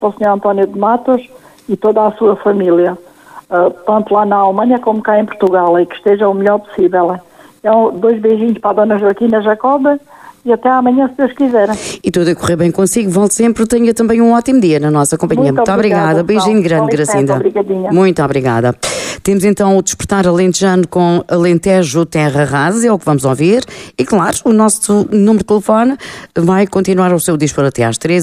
para o Sr. António de Matos e toda a sua família, tanto lá na Alemanha como cá em Portugal, e que esteja o melhor possível. 2 beijinhos para a Dona Joaquina Jacoba e até amanhã, se Deus quiser. E tudo a correr bem consigo, volte sempre, tenha também um ótimo dia na nossa companhia. Muito obrigada. Beijinho grande, Gracinda. Muito obrigada. Temos então o Despertar Alentejano com Alentejo Terra Rasa, é o que vamos ouvir. E claro, o nosso número de telefone vai continuar o seu disparo até às 13.